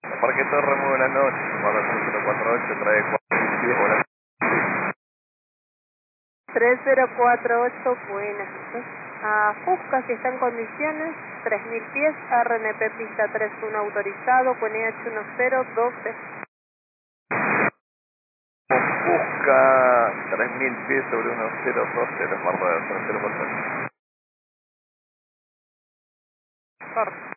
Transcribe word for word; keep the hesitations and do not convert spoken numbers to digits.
Parque Torre, muy buenas noches. Barra tres cero cuatro ocho, trae cuatro diez, buenas. tres cero cuatro ocho, buenas. A Fusca, si está en condiciones, tres mil pies, R N P pista tres uno autorizado, con E H uno cero doce. Busca tres mil pies sobre uno cero dos cero, barra tres cero cuatro ocho. Correcto.